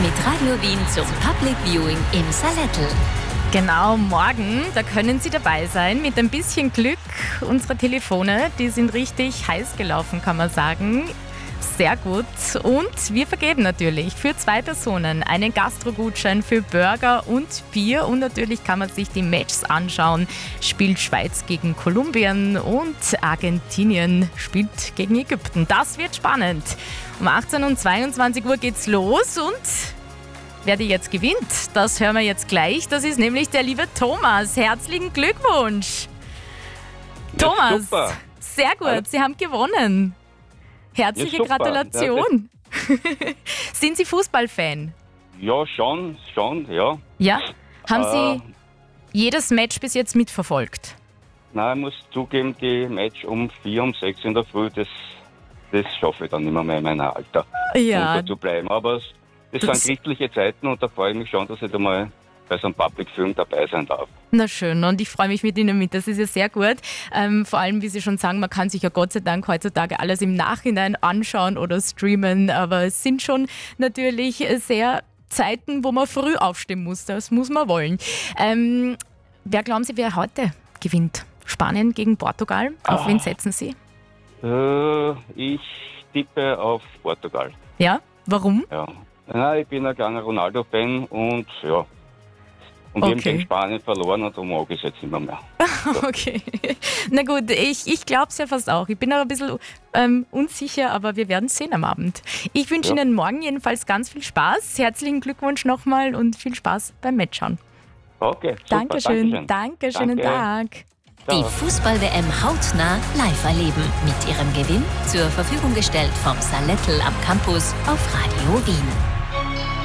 mit Radio Wien zum Public Viewing im Salettl. Genau, morgen, da können Sie dabei sein. Mit ein bisschen Glück. Unsere Telefone, die sind richtig heiß gelaufen, kann man sagen. Sehr gut. Und wir vergeben natürlich für 2 Personen einen Gastro-Gutschein für Burger und Bier. Und natürlich kann man sich die Matches anschauen. Spielt Schweiz gegen Kolumbien und Argentinien spielt gegen Ägypten. Das wird spannend. Um 18 und 22 Uhr geht's los und wer die jetzt gewinnt, das hören wir jetzt gleich. Das ist nämlich der liebe Thomas. Herzlichen Glückwunsch. Ja, Thomas, super. sehr gut, Hallo. Sie haben gewonnen. Herzliche Ja, super. Gratulation. Sind Sie Fußballfan? Ja, schon, ja. Ja. Haben Sie jedes Match bis jetzt mitverfolgt? Nein, ich muss zugeben, die Match um 4, um 6 in der Früh, das schaffe ich dann nicht mehr in meinem Alter, Ja, munter zu bleiben. Aber das sind christliche Zeiten und da freue ich mich schon, dass ich da mal bei so einem Public Film dabei sein darf. na schön, und ich freue mich mit Ihnen mit. Das ist ja sehr gut. Vor allem, wie Sie schon sagen, man kann sich ja Gott sei Dank heutzutage alles im Nachhinein anschauen oder streamen, aber es sind schon natürlich sehr Zeiten, wo man früh aufstehen muss. Das muss man wollen. Wer glauben Sie, wer heute gewinnt? Spanien gegen Portugal? Auf wen setzen Sie? Ich tippe auf Portugal. Ja? Warum? Ja. Nein, ich bin ein kleiner Ronaldo-Fan und ja. Und wir haben Okay. gegen Spanien verloren und so mag ich es jetzt nicht mehr. Okay. Na gut, ich glaube es ja fast auch. Ich bin aber ein bisschen unsicher, aber wir werden sehen am Abend. Ich wünsche Ja. Ihnen morgen jedenfalls ganz viel Spaß. Herzlichen Glückwunsch nochmal und viel Spaß beim Matchschauen. Okay, super, Dankeschön. Danke, schönen Danke. Tag. Die Fußball-WM hautnah live erleben. Mit Ihrem Gewinn zur Verfügung gestellt vom Salettl am Campus auf Radio Wien.